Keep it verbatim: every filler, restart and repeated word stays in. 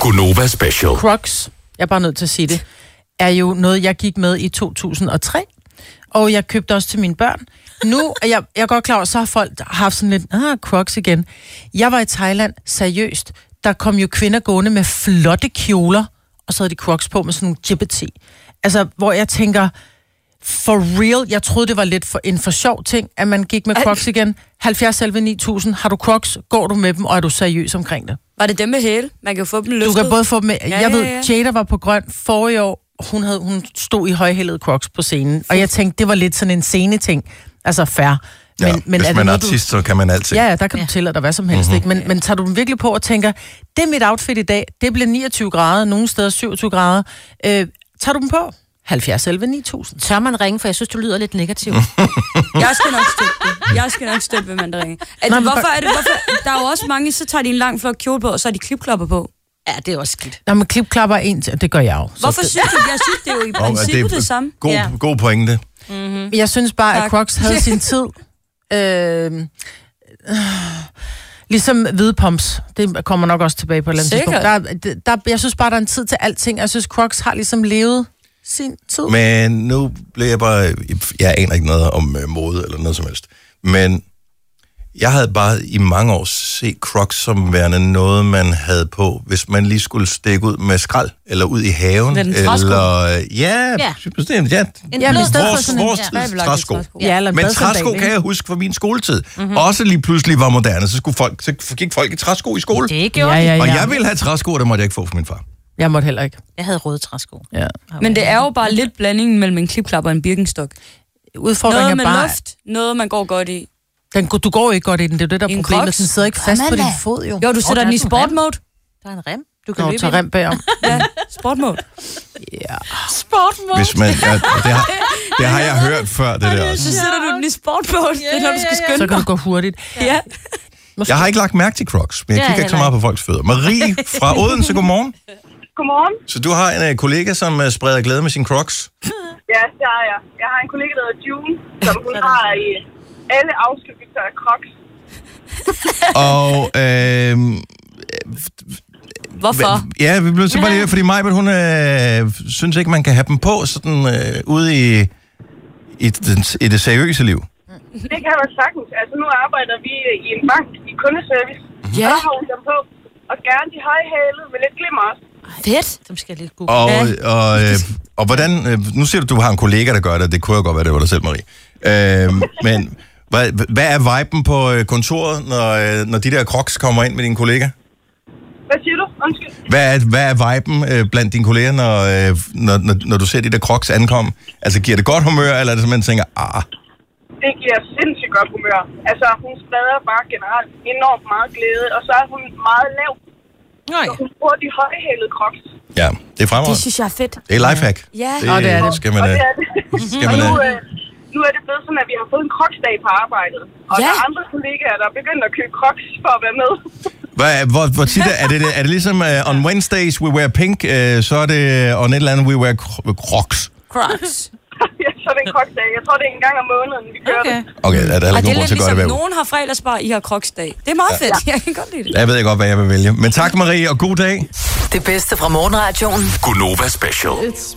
Gunova Special. Crocs, jeg er bare nødt til at sige det, er jo noget, jeg gik med i to tusind og tre. Og jeg købte også til mine børn. Nu er jeg, jeg er godt klar over, så har folk haft sådan lidt, ah, Crocs igen. Jeg var i Thailand, seriøst. Der kom jo kvinder gående med flotte kjoler, og så havde de Crocs på med sådan nogle jibbity. Altså, hvor jeg tænker, for real, jeg troede, det var lidt for en for sjov ting, at man gik med Crocs igen. halvfjerds elleve ni tusind, har du Crocs, går du med dem, og er du seriøs omkring det? Var det dem med hæle? Man kan jo få dem løftet. Du kan både få dem med, ja, jeg ja, ved, ja. Jada var på grøn forrige år, hun, havde, hun stod i højhælede Crocs på scenen, og jeg tænkte, det var lidt sådan en scene-ting. Altså fair. Men, Ja, men hvis er man er noget, artist, så kan man altid. Ja, ja, der kan du tillade dig hvad som helst, mm-hmm. ikke? Men, men tager du dem virkelig på og tænker, det er mit outfit i dag, det bliver niogtyve grader, nogle steder syvogtyve grader. Øh, tager du dem på? halvfjerds elleve ni tusind. Tør man ringe, for jeg synes, du lyder lidt negativ. Jeg skal nok støtte det. Jeg skal nok støtte, hvad man ringer. Er det, hvorfor er det? Hvorfor? Der er jo også mange, så tager de en lang flot kjole på, og så har de klipklapper på. Ja, det er også skidt. Nå, men klipklapper er en til, det gør jeg jo. Hvorfor det... synes du? Jeg synes, det er jo i princippet det, det samme. God, ja. god pointe. Mm-hmm. Jeg synes bare, tak. At Crocs havde sin tid. Øh, øh, ligesom hvide pumps. Det kommer nok også tilbage på et eller andet tidspunkt. Der, der, jeg synes bare, der er en tid til alting. Jeg synes, Crocs har ligesom levet sin tid. Men nu bliver jeg bare... Jeg aner ikke noget om uh, mode eller noget som helst. Men jeg havde bare i mange år set Crocs som værende noget, man havde på, hvis man lige skulle stikke ud med skrald, eller ud i haven. Eller... Ja, ja. ja. En ja, vores, vores tids træsko. Ja, eller men træsko kan jeg huske fra min skoletid. Mm-hmm. Også lige pludselig var moderne, så, skulle folk, så gik folk i træsko i skole. Det gjorde ja, ja, ja. Og jeg ville have træsko, og det måtte jeg ikke få fra min far. Jeg måtte heller ikke. Jeg havde røde træsko. Ja. Men det er jo bare lidt blandingen mellem en klipklapper og en birkenstok. Udfordringen noget med bare... luft, noget man går godt i. Den, du går ikke godt i den, det er det, der er problemet. Den sidder ikke fast på din fod, jo. Jo, du sætter oh, den i sport-mode. Der er en rem. Du kan Nå, løbe tage rem bagom. Ja, sport-mode. Ja. Sport-mode. Hvis man, ja, det, har, det har jeg hørt før, det der også. Så sætter du den i sport-mode, det er, når du skal skynde. Så kan du gå hurtigt. Ja. Jeg har ikke lagt mærke til Crocs, men jeg kigger ikke så meget på folks fødder. Marie fra Odense, godmorgen. Godmorgen. Så du har en uh, kollega, som uh, spreder glæde med sine Crocs? Ja, det har jeg. Jeg har en kollega, der hedder June, som hun har i alle afskrivelser af Crocs. Og, øh, hvorfor? Ja, vi blev så bare lige, fordi Majbert, hun øh, synes ikke, man kan have dem på sådan øh, ude i, i, den, i det seriøse liv. Det kan man sagtens. Altså, nu arbejder vi i en bank i kundeservice. Ja. Og der har hun dem på. Og gerne de højhælede med lidt glimmer også. Fedt. Dem skal jeg lige google. Og, og, øh, og hvordan, øh, nu siger du, du har en kollega, der gør det. Det kunne jo godt være, det var dig selv, Marie. Øh, men hvad, hvad er viben på kontoret, når, når de der Crocs kommer ind med dine kollega? Hvad siger du? Undskyld. Hvad er, hvad er viben øh, blandt dine kolleger, når, øh, når, når, når du ser de der Crocs ankomme? Altså, giver det godt humør, eller er det simpelthen, tænker, ah... Det giver sindssygt godt humør. Altså, hun spreder bare generelt enormt meget glæde, og så er hun meget lav. Nej. Så hun bruger de højhælede Crocs. Ja, det er fremragende. Det synes jeg er fedt. Det er lifehack. Ja, det, og det er det. Skal man, og det er det. Skal man, og nu, øh, nu er det blevet sådan, at vi har fået en Crocs-dag på arbejdet. Og ja. Der er andre kollegaer, der er begyndt at købe Crocs for at være med. Hvad, hvor, hvor tit er, er, det, er det ligesom uh, on Wednesdays we wear pink, uh, så er det on et eller andet we wear Crocs? Crocs. Ja, så er det en Crocs-dag. Jeg tror, det er en gang om måneden, vi gør okay. det. Okay, der er heller og ikke nogen grund til at gøre det hver uge. Nogen har fredagsbar, I har Crocs-dag. Det er meget ja. fedt. Jeg kan godt lide det. Jeg ved ikke godt, hvad jeg vil vælge. Men tak, Marie, og god dag. Det bedste fra morgenradioen. Gunova Special. It's